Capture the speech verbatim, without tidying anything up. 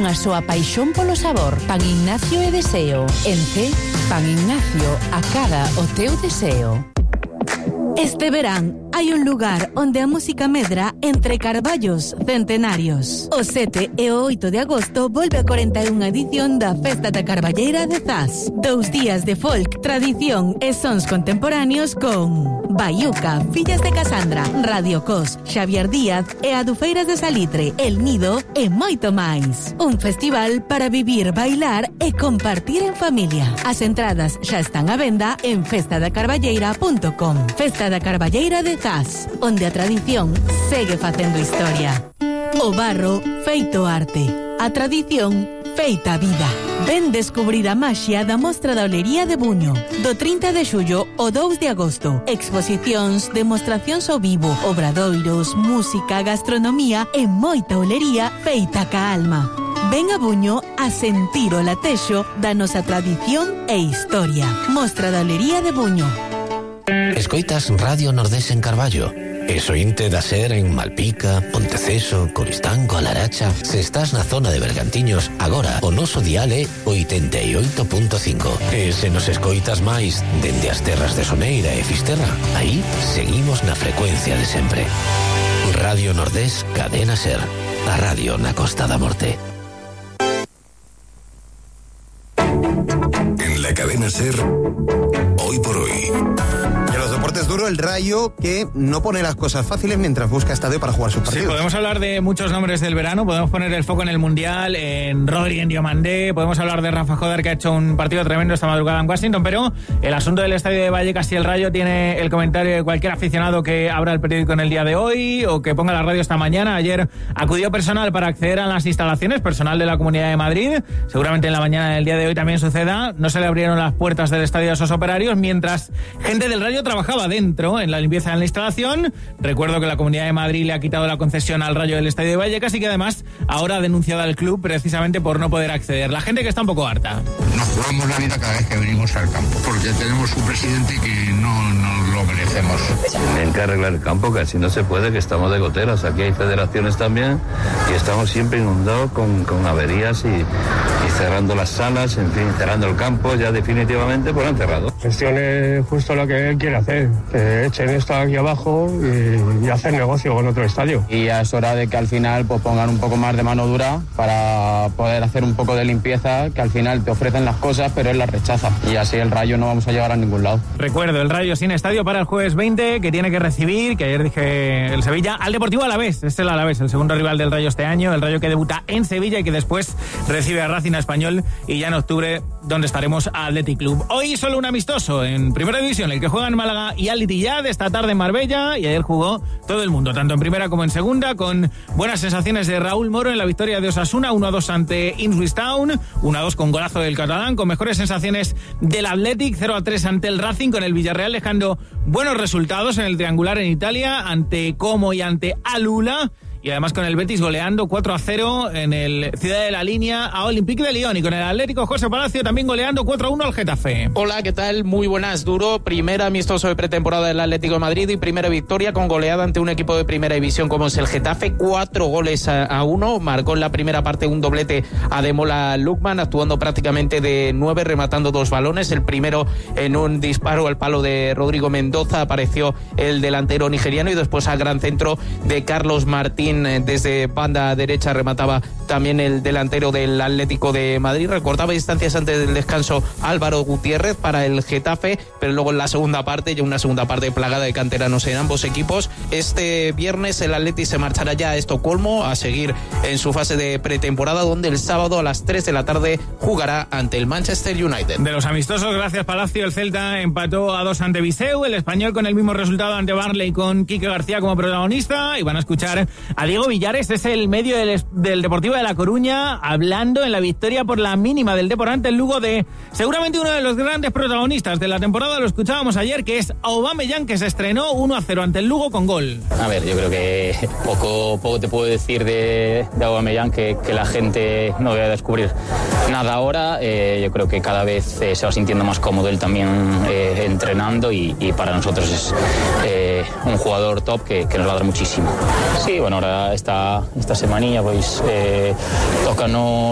unha soa paixón polo sabor. Pan Ignacio e Deseo. En C, Pan Ignacio, acada o teu deseo. Este verán hai un lugar onde a música medra entre carballos centenarios. O sete e o oito de agosto volve a cuarenta e unha edición da Festa da Carballeira de Zas. Dous días de folk, tradición e sons contemporáneos con Baiuca, Fillas de Casandra, Radio Cos, Xavier Díaz e Adufeiras de Salitre, El Nido e moito máis. Un festival para vivir, bailar e compartir en familia. As entradas xa están á venda en festa da carballeira punto com. Festa da Carballeira de Zas, onde a tradición segue facendo historia. O barro feito arte, a tradición feita vida. Ven descubrir a maxia da Mostra da Olería de Buño, do trinta de xullo ao dous de agosto. Exposicións, demostracións ao vivo, obradoiros, música, gastronomía e moita olería feita ca alma. Ven a Buño a sentir o latexo da nosa tradición e historia. Mostra da Olería de Buño. Escoitas Radio Nordés en Carballo. Eso inte da ser en Malpica, Ponteceso, Coristanco, A Laracha. Se estás na zona de Bergantiños, agora o noso dial é oitenta e oito punto cinco. E se nos escoitas máis dende as terras de Soneira e Fisterra, aí seguimos na frecuencia de sempre. Radio Nordés, Cadena Ser. A radio na Costa da Morte. En la Cadena Ser, hoy por hoy. Y en los deportes duro, el Rayo, que no pone las cosas fáciles mientras busca estadio para jugar sus partidos. Sí, podemos hablar de muchos nombres del verano, podemos poner el foco en el Mundial, en Rodri, en Diomandé, podemos hablar de Rafa Joder, que ha hecho un partido tremendo esta madrugada en Washington, pero el asunto del estadio de Vallecas y el Rayo tiene el comentario de cualquier aficionado que abra el periódico en el día de hoy o que ponga la radio esta mañana. Ayer acudió personal para acceder a las instalaciones, personal de la Comunidad de Madrid, seguramente en la mañana del día de hoy también suceda. No se le abrieron las puertas del estadio a esos operarios, mientras gente del Rayo trabajaba dentro en la limpieza de la instalación. Recuerdo que la Comunidad de Madrid le ha quitado la concesión al Rayo del estadio de Vallecas y que además ahora ha denunciado al club precisamente por no poder acceder. La gente que está un poco harta. Nos jugamos la vida cada vez que venimos al campo, porque tenemos un presidente que no nos lo merecemos. Tienen que arreglar el campo, que así no se puede, que estamos de goteras. Aquí hay federaciones también y estamos siempre inundados con, con averías y, y cerrando las salas, en fin, cerrando el campo, ya definitivamente pues han cerrado. Gestione justo lo que él quiere hacer, que echen esto aquí abajo y, y hacer negocio con otro estadio. Y ya es hora de que al final pues pongan un poco más de mano dura para poder hacer un poco de limpieza, que al final te ofrecen las cosas pero él las rechaza y así el Rayo no vamos a llegar a ningún lado. Recuerdo, el Rayo sin estadio para el jueves veinte, que tiene que recibir, que ayer dije el Sevilla, al Deportivo Alavés. Es el Alavés, el segundo rival del Rayo este año, el Rayo que debuta en Sevilla y que después recibe a Racing Español y ya en octubre donde estaremos a Athletic Club. Hoy solo un amistoso en Primera División, el que juega en Málaga y Al Ittihad, esta tarde en Marbella, y ayer jugó todo el mundo, tanto en primera como en segunda, con buenas sensaciones de Raúl Moro en la victoria de Osasuna, uno a dos ante Ipswich Town, uno a dos con golazo del catalán, con mejores sensaciones del Athletic, cero a tres ante el Racing, con el Villarreal dejando buenos resultados en el triangular en Italia, ante Como y ante Alula, y además con el Betis goleando cuatro a cero en el Ciudad de la Línea a Olympique de Lyon, y con el Atlético José Palacio también goleando cuatro a uno al Getafe. Hola, ¿qué tal? Muy buenas. Duro, primer amistoso de pretemporada del Atlético de Madrid y primera victoria con goleada ante un equipo de primera división como es el Getafe, cuatro goles a, a uno, marcó en la primera parte un doblete Ademola Lookman, actuando prácticamente de nueve, rematando dos balones, el primero en un disparo al palo de Rodrigo Mendoza, apareció el delantero nigeriano y después al gran centro de Carlos Martín desde banda derecha remataba también el delantero del Atlético de Madrid, recortaba distancias antes del descanso Álvaro Gutiérrez para el Getafe, pero luego en la segunda parte, ya una segunda parte plagada de canteranos en ambos equipos. Este viernes el Atleti se marchará ya a Estocolmo a seguir en su fase de pretemporada, donde el sábado a las tres de la tarde jugará ante el Manchester United. De los amistosos, gracias Palacio, el Celta empató a dos ante Viseu, el Español con el mismo resultado ante Burnley con Quique García como protagonista, y van a escuchar a Diego Villares, es el medio del, del Deportivo de La Coruña, hablando en la victoria por la mínima del Depor ante el Lugo de seguramente uno de los grandes protagonistas de la temporada, lo escuchábamos ayer, que es Aubameyang, que se estrenó uno a cero ante el Lugo con gol. A ver, yo creo que poco, poco te puedo decir de, de Aubameyang, que, que la gente no debe descubrir nada ahora. Eh, yo creo que cada vez eh, se va sintiendo más cómodo él también eh, entrenando y, y para nosotros es eh, un jugador top que, que nos va a dar muchísimo. Sí, bueno, ahora esta, esta semanilla pues eh, toca no